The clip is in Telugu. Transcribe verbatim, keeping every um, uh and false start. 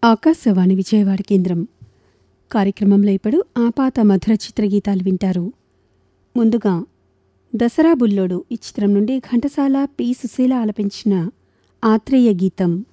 ఆకాశవాణి విజయవాడ కేంద్రం కార్యక్రమంలో ఇప్పుడు ఆపాత మధుర చిత్రగీతాలు వింటారు. ముందుగా దసరా బుల్లోడు ఈ చిత్రం నుండి ఘంటసాల పి సుశీల ఆలపించిన ఆత్రేయ గీతం.